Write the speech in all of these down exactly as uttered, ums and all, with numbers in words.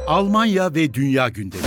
Almanya ve dünya gündemi.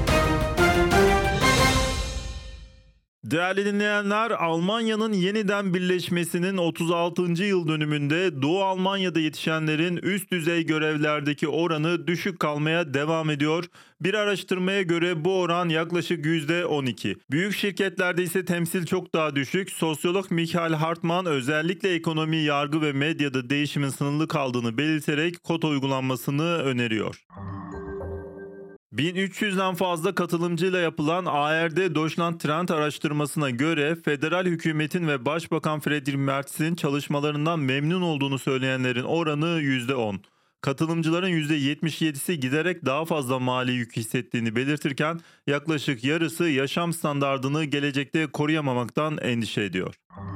Değerli dinleyenler, Almanya'nın yeniden birleşmesinin otuz altıncı yıl dönümünde Doğu Almanya'da yetişenlerin üst düzey görevlerdeki oranı düşük kalmaya devam ediyor. Bir araştırmaya göre bu oran yaklaşık yüzde on iki. Büyük şirketlerde ise temsil çok daha düşük. Sosyolog Michael Hartmann özellikle ekonomi, yargı ve medyada değişimin sınırlı kaldığını belirterek kota uygulanmasını öneriyor. bin üç yüzden fazla katılımcıyla yapılan A R D Deutschland Trend araştırmasına göre federal hükümetin ve Başbakan Friedrich Merz'in çalışmalarından memnun olduğunu söyleyenlerin oranı yüzde on. Katılımcıların yüzde yetmiş yedisi giderek daha fazla mali yük hissettiğini belirtirken yaklaşık yarısı yaşam standardını gelecekte koruyamamaktan endişe ediyor.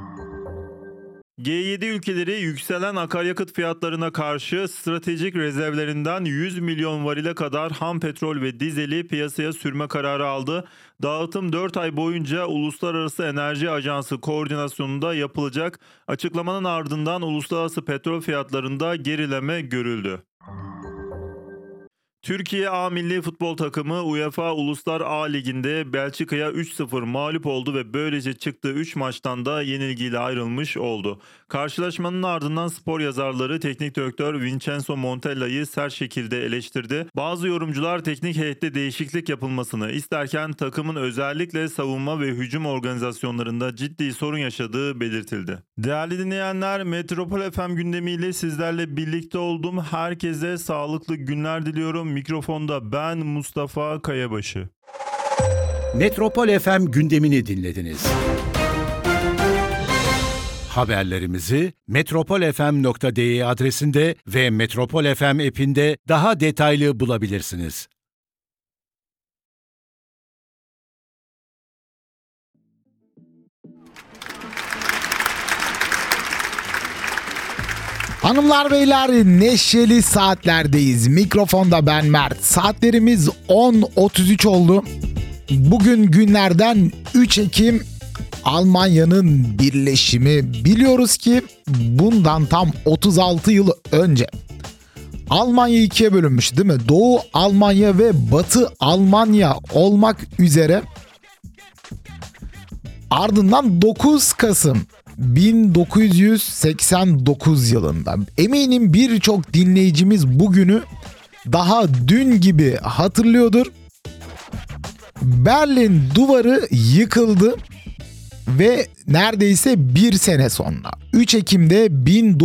G yedi ülkeleri yükselen akaryakıt fiyatlarına karşı stratejik rezervlerinden yüz milyon varile kadar ham petrol ve dizeli piyasaya sürme kararı aldı. Dağıtım dört ay boyunca Uluslararası Enerji Ajansı koordinasyonunda yapılacak. Açıklamanın ardından uluslararası petrol fiyatlarında gerileme görüldü. Türkiye A milli futbol takımı UEFA Uluslar A Ligi'nde Belçika'ya üç sıfır mağlup oldu ve böylece çıktığı üç maçtan da yenilgiyle ayrılmış oldu. Karşılaşmanın ardından spor yazarları teknik direktör Vincenzo Montella'yı sert şekilde eleştirdi. Bazı yorumcular teknik heyette değişiklik yapılmasını isterken takımın özellikle savunma ve hücum organizasyonlarında ciddi sorun yaşadığı belirtildi. Değerli dinleyenler, Metropol F M gündemiyle sizlerle birlikte oldum. Herkese sağlıklı günler diliyorum. Mikrofonda ben Mustafa Kayabaşı. Metropol F M gündemini dinlediniz. Haberlerimizi metropol f m nokta d e adresinde ve Metropol F M app'inde daha detaylı bulabilirsiniz. Hanımlar beyler, neşeli saatlerdeyiz. Mikrofonda ben Mert. Saatlerimiz on otuz üç oldu. Bugün günlerden üç Ekim, Almanya'nın birleşimi. Biliyoruz ki bundan tam otuz altı yıl önce Almanya ikiye bölünmüş, değil mi? Doğu Almanya ve Batı Almanya olmak üzere. Ardından dokuz Kasım bin dokuz yüz seksen dokuz yılında, eminim birçok dinleyicimiz bugünü daha dün gibi hatırlıyordur. Berlin Duvarı yıkıldı ve neredeyse bir sene sonra üç Ekim'de bin